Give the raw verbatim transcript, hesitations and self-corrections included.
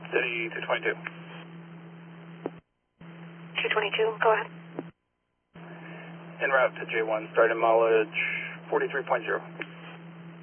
City two twenty-two. two twenty-two, go ahead. En route to J one, starting mileage forty-three point zero.